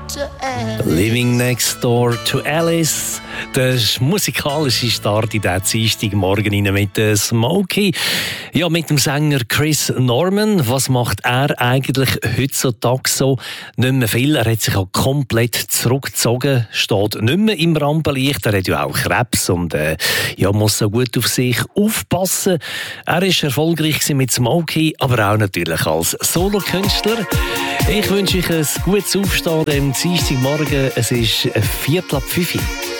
Living Next Door to Alice. Der musikalische Start in diesen Dienstagmorgen mit Smokey. Ja, mit dem Sänger Chris Norman. Was macht er eigentlich heutzutage so? Nicht mehr viel. Er hat sich auch komplett zurückgezogen. Steht nicht mehr im Rampenlicht. Er hat ja auch Krebs und muss so gut auf sich aufpassen. Er war erfolgreich mit Smokey, aber auch natürlich als Solokünstler. Ich wünsche euch ein gutes Aufstehen am Dienstagmorgen. Es ist 4:45.